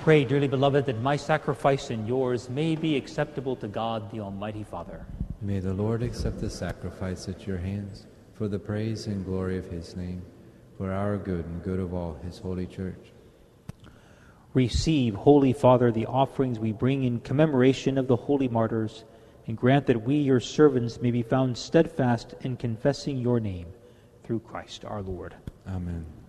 Pray, dearly beloved, that my sacrifice and yours may be acceptable to God, the Almighty Father. May the Lord accept the sacrifice at your hands for the praise and glory of his name, for our good and good of all his holy church. Receive, Holy Father, the offerings we bring in commemoration of the holy martyrs, and grant that we, your servants, may be found steadfast in confessing your name, through Christ our Lord. Amen.